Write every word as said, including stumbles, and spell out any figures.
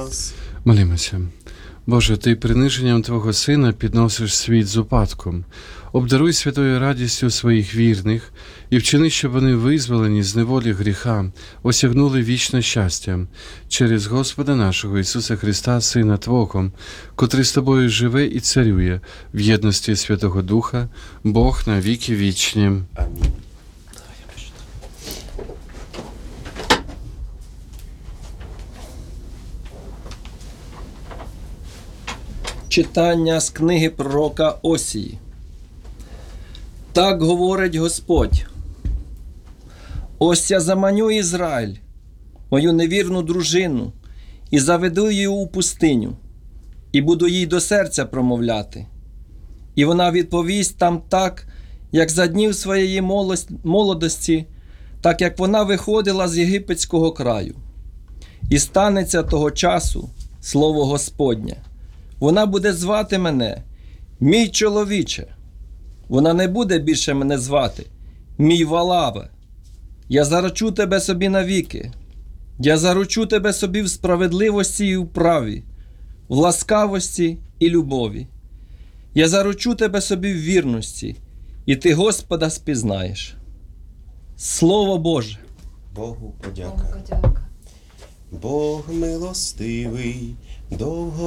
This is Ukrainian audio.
нас. Молімося. Боже, Ти приниженням Твого Сина підносиш світ з упадком. Обдаруй святою радістю своїх вірних і вчини, щоб вони, визволені з неволі гріха, осягнули вічне щастя через Господа нашого Ісуса Христа, Сина Твого, котрий з Тобою живе і царює в єдності Святого Духа, Бог на віки вічні. Амінь. Читання з книги пророка Осії. Так говорить Господь: ось я заманю Ізраїль, мою невірну дружину, і заведу її у пустиню, і буду їй до серця промовляти. І вона відповість там так, як за днів своєї молодості, так як вона виходила з єгипетського краю. І станеться того часу слово Господнє. Вона буде звати мене «Мій чоловіче». Вона не буде більше мене звати «Мій Валаве». Я заручу тебе собі навіки. Я заручу тебе собі в справедливості і в праві, в ласкавості і любові. Я заручу тебе собі в вірності, і ти Господа спізнаєш. Слово Боже. Богу подяка. Богу подяка. Бог милостивий, довго